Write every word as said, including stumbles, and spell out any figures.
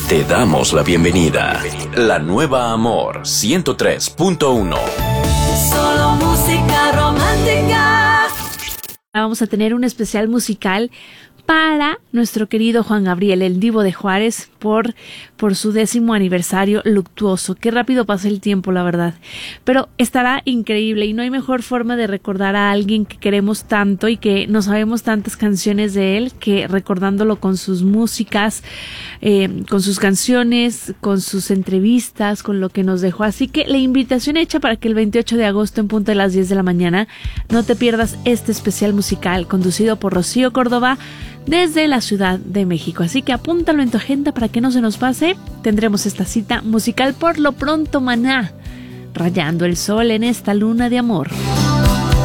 Te damos la bienvenida. La Nueva Amor ciento tres punto uno. Solo música romántica. Vamos a tener un especial musical para nuestro querido Juan Gabriel, el Divo de Juárez, por, por su décimo aniversario luctuoso. Qué rápido pasa el tiempo, la verdad. Pero estará increíble y no hay mejor forma de recordar a alguien que queremos tanto y que no sabemos tantas canciones de él que recordándolo con sus músicas, eh, con sus canciones, con sus entrevistas, con lo que nos dejó. Así que la invitación hecha para que el veintiocho de agosto en punto de las diez de la mañana no te pierdas este especial musical conducido por Rocío Córdoba desde la Ciudad de México. Así que apúntalo en tu agenda para que no se nos pase. Tendremos esta cita musical por lo pronto, Maná, rayando el sol en esta luna de amor.